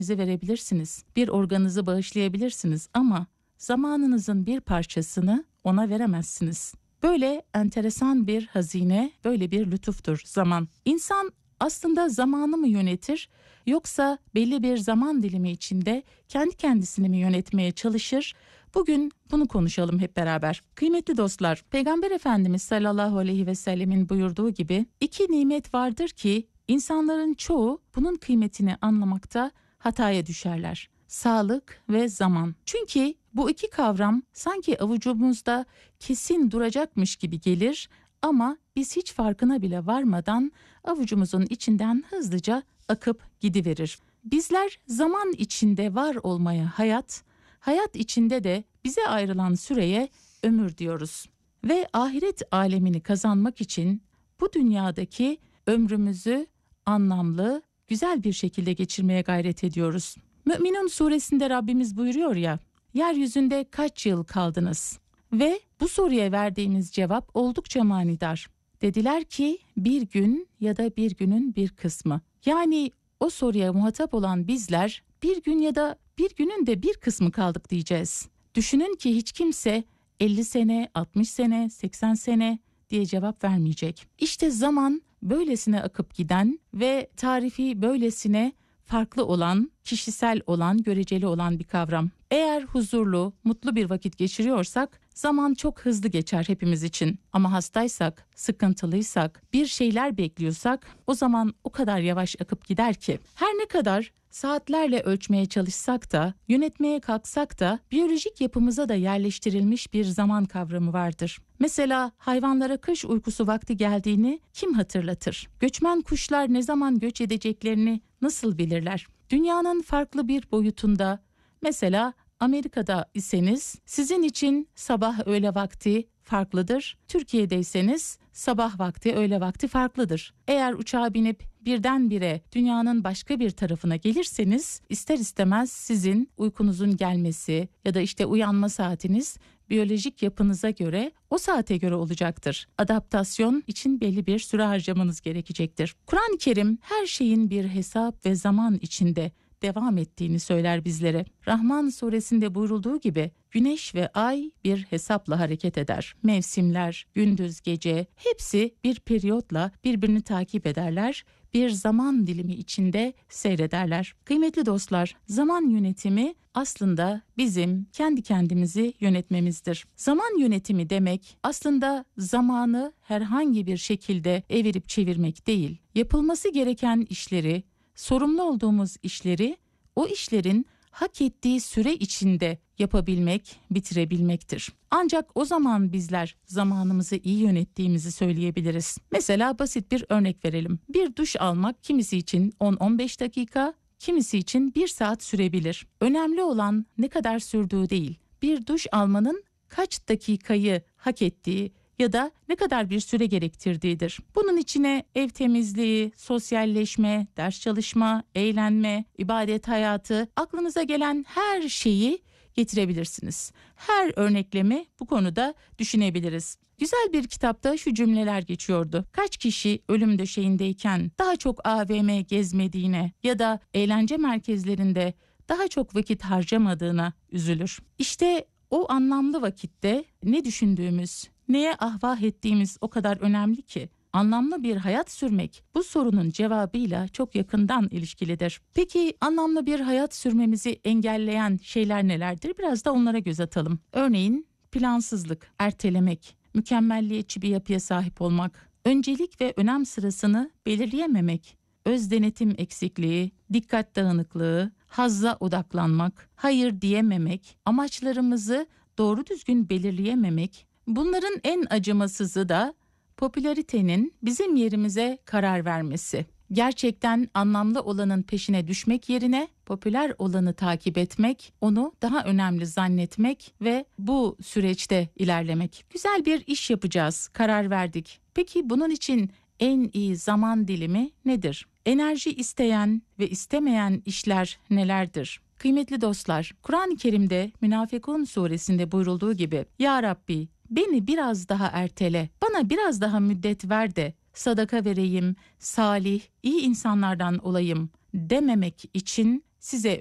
kendinize verebilirsiniz. Bir organınızı bağışlayabilirsiniz ama zamanınızın bir parçasını ona veremezsiniz. Böyle enteresan bir hazine, böyle bir lütuftur zaman. İnsan aslında zamanı mı yönetir yoksa belli bir zaman dilimi içinde kendi kendisini mi yönetmeye çalışır? Bugün bunu konuşalım hep beraber. Kıymetli dostlar, Peygamber Efendimiz sallallahu aleyhi ve sellemin buyurduğu gibi 2 nimet vardır ki insanların çoğu bunun kıymetini anlamakta hataya düşerler. Sağlık ve zaman. Çünkü bu 2 kavram sanki avucumuzda kesin duracakmış gibi gelir ama biz hiç farkına bile varmadan avucumuzun içinden hızlıca akıp gidiverir. Bizler zaman içinde var olmaya hayat içinde de bize ayrılan süreye ömür diyoruz. Ve ahiret alemini kazanmak için bu dünyadaki ömrümüzü anlamlı, güzel bir şekilde geçirmeye gayret ediyoruz. Mü'minun suresinde Rabbimiz buyuruyor ya, yeryüzünde kaç yıl kaldınız? Ve bu soruya verdiğimiz cevap oldukça manidar. Dediler ki bir gün ya da bir günün bir kısmı. Yani o soruya muhatap olan bizler bir gün ya da bir günün de bir kısmı kaldık diyeceğiz. Düşünün ki hiç kimse 50 sene, 60 sene, 80 sene diye cevap vermeyecek. İşte zaman böylesine akıp giden ve tarifi böylesine farklı olan, kişisel olan, göreceli olan bir kavram. Eğer huzurlu, mutlu bir vakit geçiriyorsak zaman çok hızlı geçer hepimiz için. Ama hastaysak, sıkıntılıysak, bir şeyler bekliyorsak o zaman o kadar yavaş akıp gider ki. Her ne kadar saatlerle ölçmeye çalışsak da, yönetmeye kalksak da biyolojik yapımıza da yerleştirilmiş bir zaman kavramı vardır. Mesela hayvanlara kış uykusu vakti geldiğini kim hatırlatır? Göçmen kuşlar ne zaman göç edeceklerini nasıl bilirler? Dünyanın farklı bir boyutunda, mesela Amerika'da iseniz sizin için sabah öğle vakti farklıdır. Türkiye'deyseniz sabah vakti öğle vakti farklıdır. Eğer uçağa binip birdenbire dünyanın başka bir tarafına gelirseniz ister istemez sizin uykunuzun gelmesi ya da işte uyanma saatiniz biyolojik yapınıza göre o saate göre olacaktır. Adaptasyon için belli bir süre harcamanız gerekecektir. Kur'an-ı Kerim her şeyin bir hesap ve zaman içinde devam ettiğini söyler bizlere. Rahman suresinde buyurulduğu gibi güneş ve ay bir hesapla hareket eder. Mevsimler, gündüz, gece hepsi bir periyotla birbirini takip ederler. Bir zaman dilimi içinde seyrederler. Kıymetli dostlar, zaman yönetimi aslında bizim kendi kendimizi yönetmemizdir. Zaman yönetimi demek aslında zamanı herhangi bir şekilde evirip çevirmek değil. Yapılması gereken işleri, sorumlu olduğumuz işleri o işlerin hak ettiği süre içinde yapabilmek, bitirebilmektir. Ancak o zaman bizler zamanımızı iyi yönettiğimizi söyleyebiliriz. Mesela basit bir örnek verelim. Bir duş almak kimisi için 10-15 dakika, kimisi için 1 saat sürebilir. Önemli olan ne kadar sürdüğü değil, bir duş almanın kaç dakikayı hak ettiği ya da ne kadar bir süre gerektirdiğidir. Bunun içine ev temizliği, sosyalleşme, ders çalışma, eğlenme, ibadet hayatı, aklınıza gelen her şeyi getirebilirsiniz. Her örneklemi bu konuda düşünebiliriz. Güzel bir kitapta şu cümleler geçiyordu. Kaç kişi ölüm döşeğindeyken daha çok AVM gezmediğine ya da eğlence merkezlerinde daha çok vakit harcamadığına üzülür. İşte o anlamlı vakitte ne düşündüğümüz, neye ahvah ettiğimiz o kadar önemli ki. Anlamlı bir hayat sürmek bu sorunun cevabıyla çok yakından ilişkilidir. Peki anlamlı bir hayat sürmemizi engelleyen şeyler nelerdir? Biraz da onlara göz atalım. Örneğin plansızlık, ertelemek, mükemmelliyetçi bir yapıya sahip olmak, öncelik ve önem sırasını belirleyememek, öz denetim eksikliği, dikkat dağınıklığı, hazza odaklanmak, hayır diyememek, amaçlarımızı doğru düzgün belirleyememek. Bunların en acımasızı da popülaritenin bizim yerimize karar vermesi. Gerçekten anlamlı olanın peşine düşmek yerine popüler olanı takip etmek, onu daha önemli zannetmek ve bu süreçte ilerlemek. Güzel bir iş yapacağız, karar verdik. Peki bunun için en iyi zaman dilimi nedir? Enerji isteyen ve istemeyen işler nelerdir? Kıymetli dostlar, Kur'an-ı Kerim'de Münafıkun suresinde buyurulduğu gibi Ya Rabbi beni biraz daha ertele, bana biraz daha müddet ver de sadaka vereyim, salih, iyi insanlardan olayım dememek için size